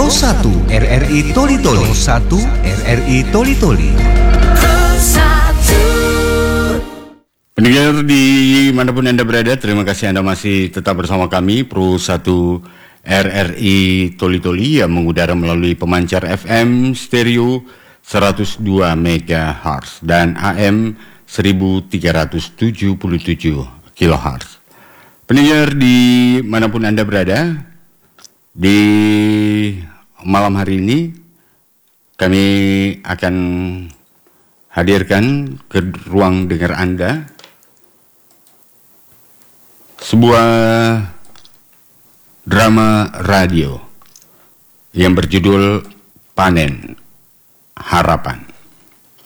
Pro 1 RRI Toli Toli. Pro 1 RRI Toli Toli. Pendengar dimanapun Anda berada, terima kasih Anda masih tetap bersama kami Pro 1 RRI Toli Toli yang mengudara melalui pemancar FM stereo 102 MHz dan AM 1377 kHz. Pendengar dimanapun Anda berada, di malam hari ini kami akan hadirkan ke ruang dengar Anda sebuah drama radio yang berjudul Panen Harapan.